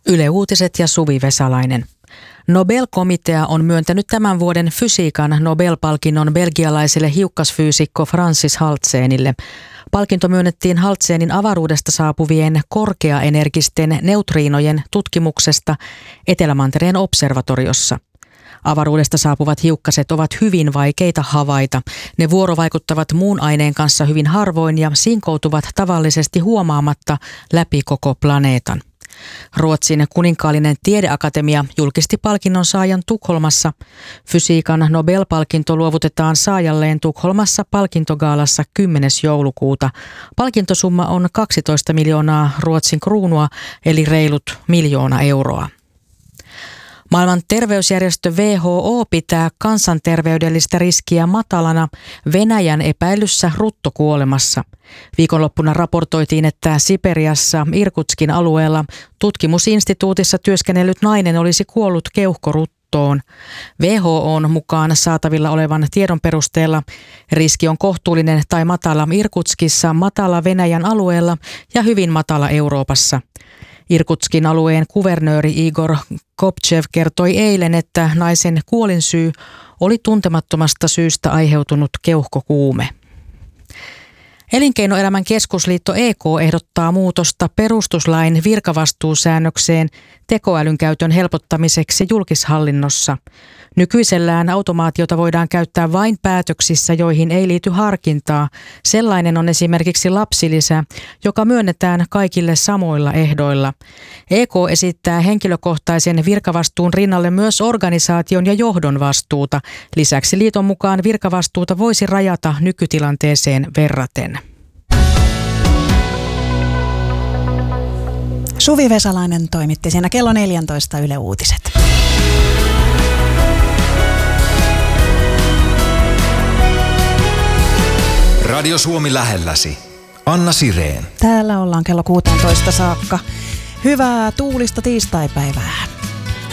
Yle Uutiset ja Suvi Vesalainen. Nobel-komitea on myöntänyt tämän vuoden fysiikan Nobel-palkinnon belgialaiselle hiukkasfyysikko Francis Haltzenille. Palkinto myönnettiin Haltzenin avaruudesta saapuvien korkeaenergisten neutriinojen tutkimuksesta Etelämantereen observatoriossa. Avaruudesta saapuvat hiukkaset ovat hyvin vaikeita havaita. Ne vuorovaikuttavat muun aineen kanssa hyvin harvoin ja sinkoutuvat tavallisesti huomaamatta läpi koko planeetan. Ruotsin kuninkaallinen tiedeakatemia julkisti palkinnon saajan Tukholmassa. Fysiikan Nobel-palkinto luovutetaan saajalleen Tukholmassa palkintogaalassa 10. joulukuuta. Palkintosumma on 12 miljoonaa Ruotsin kruunua eli reilut 1 miljoona euroa. Maailman terveysjärjestö WHO pitää kansanterveydellistä riskiä matalana Venäjän epäilyssä ruttokuolemassa. Viikonloppuna raportoitiin, että Siperiassa Irkutskin alueella tutkimusinstituutissa työskennellyt nainen olisi kuollut keuhkoruttoon. WHO:n mukaan saatavilla olevan tiedon perusteella riski on kohtuullinen tai matala Irkutskissa, matala Venäjän alueella ja hyvin matala Euroopassa. Irkutskin alueen kuvernööri Igor Kopchev kertoi eilen, että naisen kuolinsyy oli tuntemattomasta syystä aiheutunut keuhkokuume. Elinkeinoelämän keskusliitto EK ehdottaa muutosta perustuslain virkavastuusäännökseen tekoälyn käytön helpottamiseksi julkishallinnossa. Nykyisellään automaatiota voidaan käyttää vain päätöksissä, joihin ei liity harkintaa. Sellainen on esimerkiksi lapsilisä, joka myönnetään kaikille samoilla ehdoilla. EK esittää henkilökohtaisen virkavastuun rinnalle myös organisaation ja johdon vastuuta. Lisäksi liiton mukaan virkavastuuta voisi rajata nykytilanteeseen verraten. Suvi Vesalainen toimitti siinä kello 14 Yle Uutiset. Radio Suomi lähelläsi. Anna Sireen. Täällä ollaan kello 16 saakka. Hyvää tuulista tiistaipäivää.